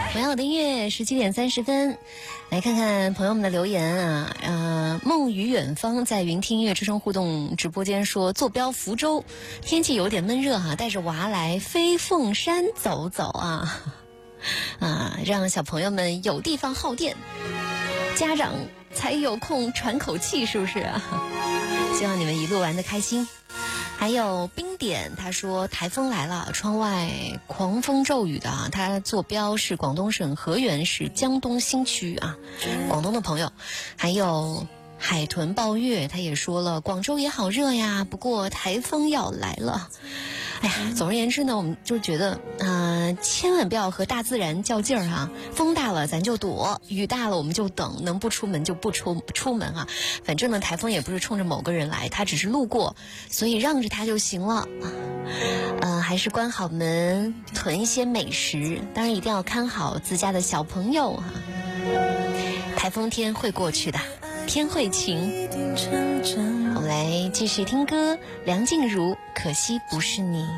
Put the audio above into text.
美好的音乐17:30，来看看朋友们的留言啊。梦与远方在云听音乐之声互动直播间说，坐标福州，天气有点闷热哈，带着娃来飞凤山走走啊，让小朋友们有地方耗电，家长才有空喘口气，是不是啊？希望你们一路玩得开心。还有冰点，他说台风来了，窗外狂风骤雨的啊，他坐标是广东省河源市江东新区啊，广东的朋友。还有海豚抱月，他也说了广州也好热呀，不过台风要来了。哎呀，总而言之呢，我们就觉得千万不要和大自然较劲儿啊，风大了咱就躲，雨大了我们就等，能不出门就不出门啊。反正呢，台风也不是冲着某个人来，他只是路过，所以让着他就行了。还是关好门，囤一些美食，当然一定要看好自家的小朋友啊。台风天会过去的，天会晴。我们来继续听歌，梁静茹，可惜不是你。